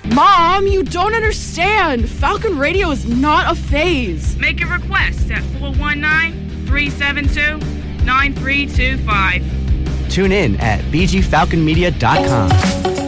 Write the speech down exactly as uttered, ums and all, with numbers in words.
Mom, you don't understand. Falcon Radio is not a phase. Make a request at four one nine, three seven two, nine three two five. Tune in at b g falcon media dot com.